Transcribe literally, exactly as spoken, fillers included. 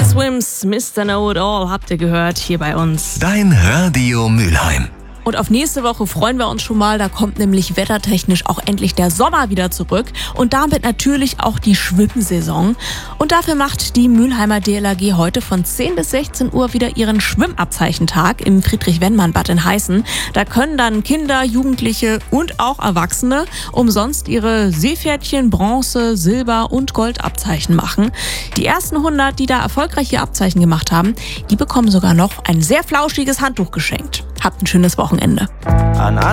Swims, Mister Know-It-All habt ihr gehört hier bei uns. Dein Radio Mülheim. Und auf nächste Woche freuen wir uns schon mal, da kommt nämlich wettertechnisch auch endlich der Sommer wieder zurück und damit natürlich auch die Schwimmsaison. Und dafür macht die Mülheimer D L R G heute von zehn bis sechzehn Uhr wieder ihren Schwimmabzeichentag im Friedrich-Wennmann-Bad in Heißen. Da können dann Kinder, Jugendliche und auch Erwachsene umsonst ihre Seepferdchen, Bronze, Silber und Goldabzeichen machen. Die ersten hundert, die da erfolgreich ihr Abzeichen gemacht haben, die bekommen sogar noch ein sehr flauschiges Handtuch geschenkt. Habt ein schönes Wochenende.